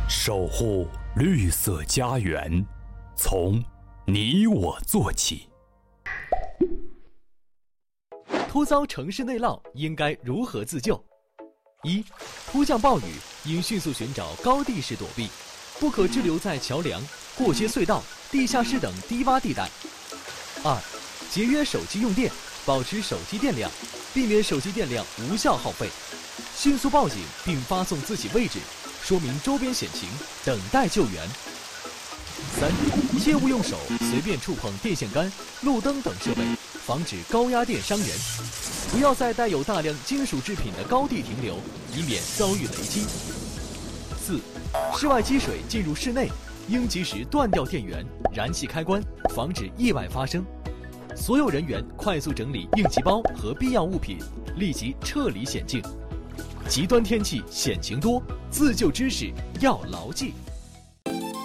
守护绿色家园，从你我做起。 突遭城市内涝应该如何自救？一、突降暴雨应迅速寻找高地势躲避，不可滞留在桥梁、过街隧道、地下室等低洼地带。二、节约手机用电，保持手机电量，避免手机电量无效耗费。迅速报警并发送自己位置，说明周边险情，等待救援。三、切勿用手随便触碰电线杆、路灯等设备，防止高压电伤人。不要在带有大量金属制品的高地停留，以免遭遇雷击。四、室外积水进入室内，应及时断掉电源、燃气开关，防止意外发生。所有人员快速整理应急包和必要物品，立即撤离险境。极端天气险情多，自救知识要牢记。